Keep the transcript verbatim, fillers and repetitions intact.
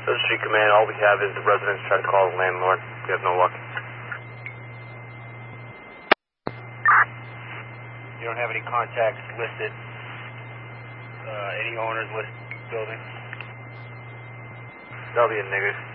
So Street Command, all we have is the residents try to call the landlord. We have no luck. You don't have any contacts listed, uh, any owners listed in the building? That'll be a nigger.